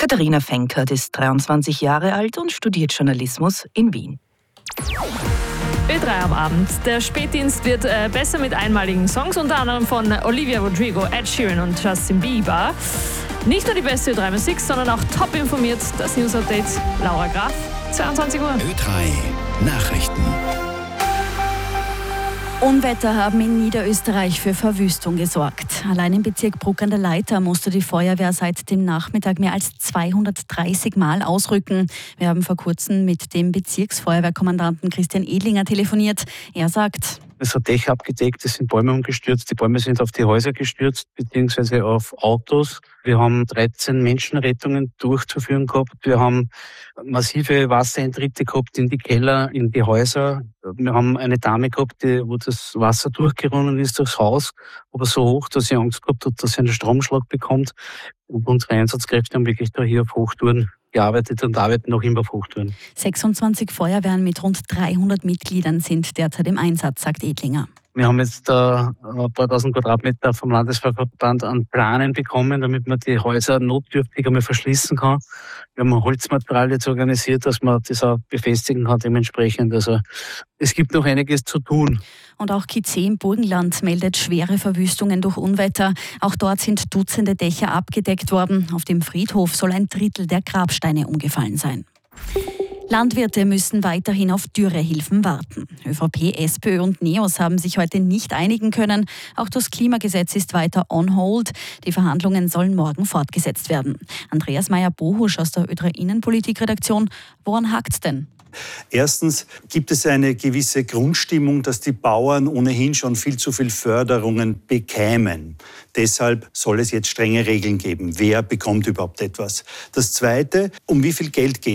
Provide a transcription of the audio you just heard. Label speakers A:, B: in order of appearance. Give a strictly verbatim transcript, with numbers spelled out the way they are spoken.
A: Katharina Fenkert ist dreiundzwanzig Jahre alt und studiert Journalismus in Wien.
B: Ö drei am Abend. Der Spätdienst wird äh, besser mit einmaligen Songs, unter anderem von Olivia Rodrigo, Ed Sheeran und Justin Bieber. Nicht nur die beste Ö drei Musik, sondern auch top informiert. Das News Update, Laura Graf, zweiundzwanzig Uhr.
C: Ö drei Nachrichten.
D: Unwetter haben in Niederösterreich für Verwüstung gesorgt. Allein im Bezirk Bruck an der Leitha musste die Feuerwehr seit dem Nachmittag mehr als zweihundertdreißig Mal ausrücken. Wir haben vor kurzem mit dem Bezirksfeuerwehrkommandanten Christian Edlinger telefoniert. Er sagt:
E: Es hat Dächer abgedeckt, es sind Bäume umgestürzt, die Bäume sind auf die Häuser gestürzt, beziehungsweise auf Autos. Wir haben dreizehn Menschenrettungen durchzuführen gehabt. Wir haben massive Wassereintritte gehabt in die Keller, in die Häuser. Wir haben eine Dame gehabt, die, wo das Wasser durchgerunnen ist durchs Haus, aber so hoch, dass sie Angst gehabt hat, dass sie einen Stromschlag bekommt. Und unsere Einsatzkräfte haben wirklich da hier auf Hochtouren gearbeitet und arbeiten noch immer auf Hochtouren.
D: sechsundzwanzig Feuerwehren mit rund dreihundert Mitgliedern sind derzeit im Einsatz, sagt Edlinger.
E: Wir haben jetzt äh, ein paar tausend Quadratmeter vom Landesfeuerverband an Planen bekommen, damit man die Häuser notdürftig einmal verschließen kann. Wir haben Holzmaterial jetzt organisiert, dass man das auch befestigen kann dementsprechend. Also es gibt noch einiges zu tun.
D: Und auch Kizeh im Burgenland meldet schwere Verwüstungen durch Unwetter. Auch dort sind Dutzende Dächer abgedeckt worden. Auf dem Friedhof soll ein Drittel der Grabsteine umgefallen sein. Landwirte müssen weiterhin auf Dürrehilfen warten. ÖVP, SPÖ und NEOS haben sich heute nicht einigen können. Auch das Klimagesetz ist weiter on hold. Die Verhandlungen sollen morgen fortgesetzt werden. Andreas Meyer-Bohusch aus der Ö drei Innenpolitik-Redaktion. Woran hakt's denn?
F: Erstens gibt es eine gewisse Grundstimmung, dass die Bauern ohnehin schon viel zu viel Förderungen bekämen. Deshalb soll es jetzt strenge Regeln geben. Wer bekommt überhaupt etwas? Das Zweite, um wie viel Geld geht